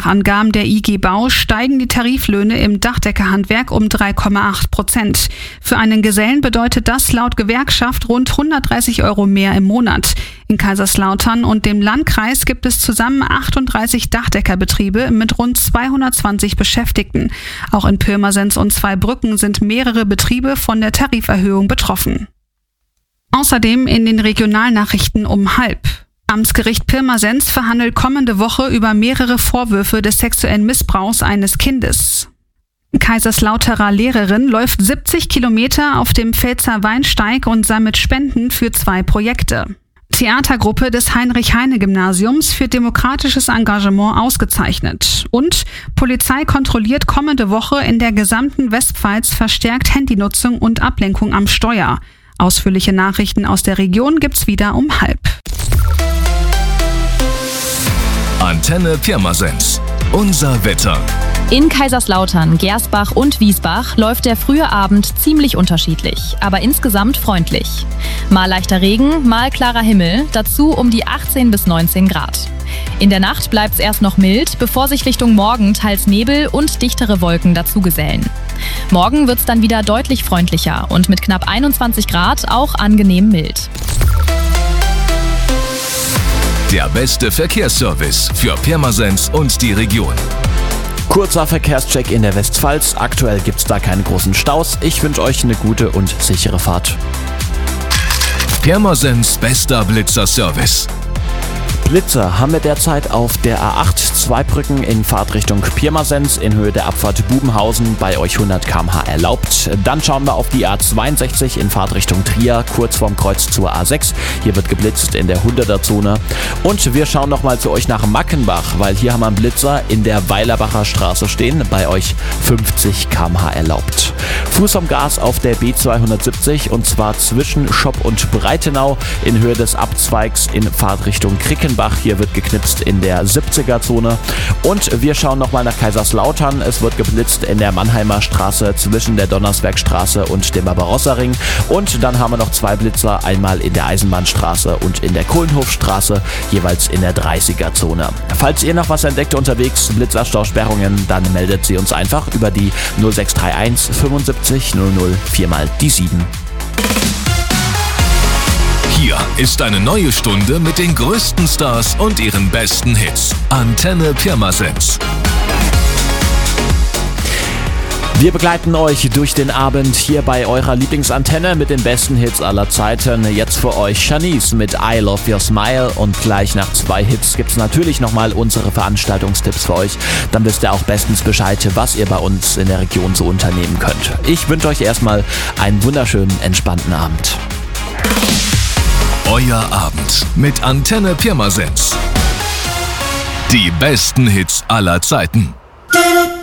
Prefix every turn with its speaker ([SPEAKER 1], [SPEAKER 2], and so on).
[SPEAKER 1] Angaben der IG Bau steigen die Tariflöhne im Dachdeckerhandwerk um 3,8%. Für einen Gesellen bedeutet das laut Gewerkschaft rund 130 € mehr im Monat. In Kaiserslautern und dem Landkreis gibt es zusammen 38 Dachdeckerbetriebe mit rund 220 Beschäftigten. Auch in Pirmasens und Zweibrücken sind mehrere Betriebe von der Tariferhöhung betroffen. Außerdem in den Regionalnachrichten um 12:30. Amtsgericht Pirmasens verhandelt kommende Woche über mehrere Vorwürfe des sexuellen Missbrauchs eines Kindes. Kaiserslauterer Lehrerin läuft 70 Kilometer auf dem Pfälzer Weinsteig und sammelt Spenden für 2 Projekte. Theatergruppe des Heinrich-Heine-Gymnasiums für demokratisches Engagement ausgezeichnet. Und Polizei kontrolliert kommende Woche in der gesamten Westpfalz verstärkt Handynutzung und Ablenkung am Steuer. Ausführliche Nachrichten aus der Region gibt's wieder um 12:30.
[SPEAKER 2] Antenne Pirmasens. Unser Wetter.
[SPEAKER 3] In Kaiserslautern, Gersbach und Wiesbach läuft der frühe Abend ziemlich unterschiedlich, aber insgesamt freundlich. Mal leichter Regen, mal klarer Himmel, dazu um die 18 bis 19 Grad. In der Nacht bleibt es erst noch mild, bevor sich Richtung Morgen teils Nebel und dichtere Wolken dazugesellen. Morgen wird es dann wieder deutlich freundlicher und mit knapp 21 Grad auch angenehm mild.
[SPEAKER 2] Der beste Verkehrsservice für Pirmasens und die Region.
[SPEAKER 4] Kurzer Verkehrscheck in der Westpfalz. Aktuell gibt's da keine großen Staus. Ich wünsche euch eine gute und sichere Fahrt.
[SPEAKER 2] Pirmasens bester Blitzerservice.
[SPEAKER 4] Blitzer haben wir derzeit auf der A8 Zweibrücken in Fahrtrichtung Pirmasens in Höhe der Abfahrt Bubenhausen, bei euch 100 km/h erlaubt. Dann schauen wir auf die A62 in Fahrtrichtung Trier, kurz vorm Kreuz zur A6. Hier wird geblitzt in der 100er-Zone. Und wir schauen nochmal zu euch nach Mackenbach, weil hier haben wir einen Blitzer in der Weilerbacher Straße stehen, bei euch 50 km/h erlaubt. Fuß am Gas auf der B270 und zwar zwischen Schopp und Breitenau in Höhe des Abzweigs in Fahrtrichtung Krickenbach. Hier wird geknipst in der 70er-Zone. Und wir schauen nochmal nach Kaiserslautern. Es wird geblitzt in der Mannheimer Straße zwischen der Donnersbergstraße und dem Barbarossa-Ring. Und dann haben wir noch 2 Blitzer, einmal in der Eisenbahnstraße und in der Kohlenhofstraße, jeweils in der 30er-Zone. Falls ihr noch was entdeckt unterwegs, Blitzerstausperrungen, dann meldet sie uns einfach über die 0631 75 00 4x7.
[SPEAKER 2] Hier ist eine neue Stunde mit den größten Stars und ihren besten Hits. Antenne Pirmasens.
[SPEAKER 4] Wir begleiten euch durch den Abend hier bei eurer Lieblingsantenne mit den besten Hits aller Zeiten. Jetzt für euch Shanice mit I Love Your Smile und gleich nach 2 Hits gibt's natürlich nochmal unsere Veranstaltungstipps für euch. Dann wisst ihr auch bestens Bescheid, was ihr bei uns in der Region so unternehmen könnt. Ich wünsche euch erstmal einen wunderschönen, entspannten Abend.
[SPEAKER 2] Euer Abend mit Antenne Pirmasens. Die besten Hits aller Zeiten.